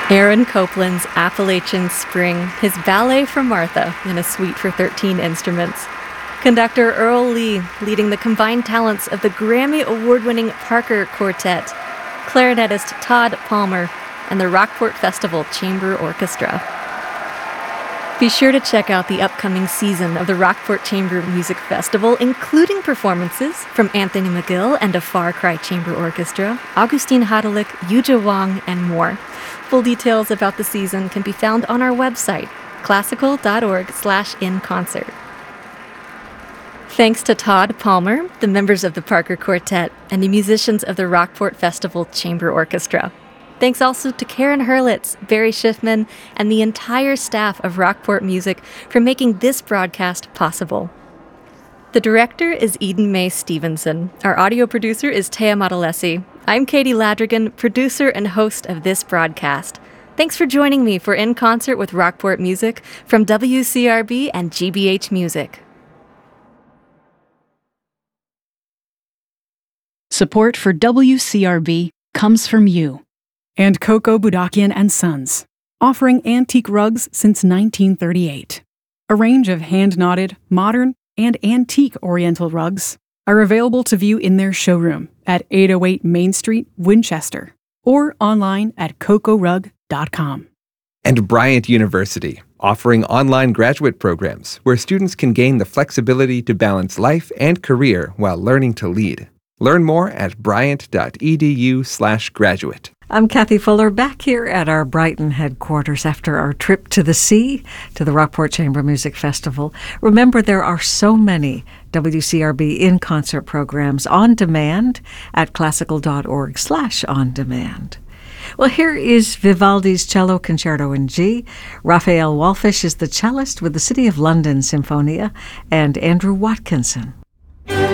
Aaron Copland's Appalachian Spring, his Ballet for Martha in a suite for 13 instruments. Conductor Earl Lee leading the combined talents of the Grammy Award-winning Parker Quartet, clarinetist Todd Palmer, and the Rockport Festival Chamber Orchestra. Be sure to check out the upcoming season of the Rockport Chamber Music Festival, including performances from Anthony McGill and a Far Cry Chamber Orchestra, Augustine Hadelich, Yuja Wang, and more. Full details about the season can be found on our website, classical.org/inconcert. Thanks to Todd Palmer, the members of the Parker Quartet, and the musicians of the Rockport Festival Chamber Orchestra. Thanks also to Karen Hurlitz, Barry Schiffman, and the entire staff of Rockport Music for making this broadcast possible. The director is Eden Mae Stevenson. Our audio producer is Taya Modalesi. I'm Katie Ladrigan, producer and host of this broadcast. Thanks for joining me for In Concert with Rockport Music from WCRB and GBH Music. Support for WCRB comes from you. And Coco Budakian and Sons, offering antique rugs since 1938. A range of hand-knotted, modern, and antique Oriental rugs are available to view in their showroom at 808 Main Street, Winchester, or online at cocorug.com. And Bryant University, offering online graduate programs where students can gain the flexibility to balance life and career while learning to lead. Learn more at bryant.edu/graduate. I'm Kathy Fuller, back here at our Brighton headquarters after our trip to the sea, to the Rockport Chamber Music Festival. Remember, there are so many WCRB in-concert programs on demand at classical.org/on-demand. Well, here is Vivaldi's Cello Concerto in G. Raphael Walfish is the cellist with the City of London Symphonia, and Andrew Watkinson